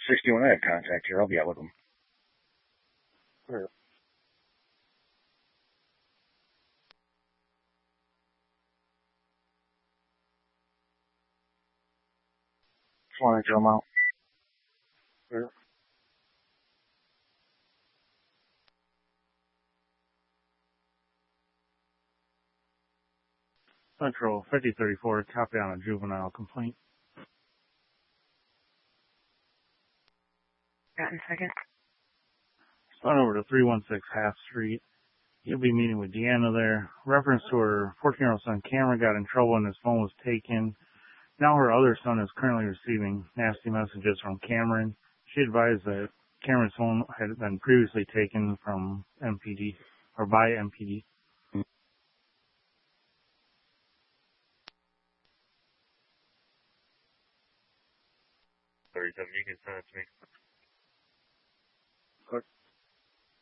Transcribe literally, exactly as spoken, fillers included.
sixty-one, I have contact here. I'll be out with them. Sure. Just want to drum out. Sure. Central fifty thirty-four, copy on a juvenile complaint. Got in a second. Run over to three one six Half Street. You'll be meeting with Deanna there. Reference to her fourteen-year-old son Cameron got in trouble and his phone was taken. Now her other son is currently receiving nasty messages from Cameron. She advised that Cameron's phone had been previously taken from M P D, or by M P D. thirty-seven, you can send it to me. Good.